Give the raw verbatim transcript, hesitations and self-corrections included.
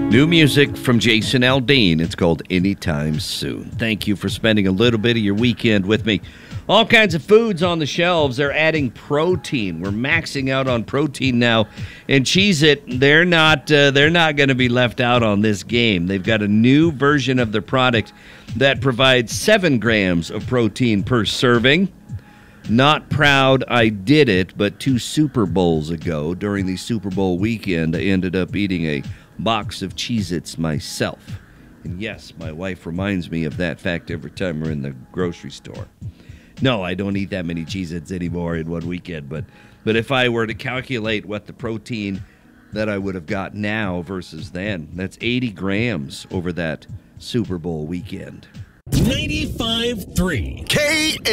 New music from Jason Aldean. It's called Anytime Soon. Thank you for spending a little bit of your weekend with me. All kinds of foods on the shelves. They're adding protein. We're maxing out on protein now. And Cheez-It, they're not uh, they're not going to be left out on this game. They've got a new version of their product that provides seven grams of protein per serving. Not proud I did it, but two Super Bowls ago, during the Super Bowl weekend, I ended up eating a box of Cheez-Its myself. And yes, my wife reminds me of that fact every time we're in the grocery store. No, I don't eat that many Cheez-Its anymore in one weekend, but but if I were to calculate what the protein that I would have got now versus then, that's eighty grams over that Super Bowl weekend. ninety-five point three K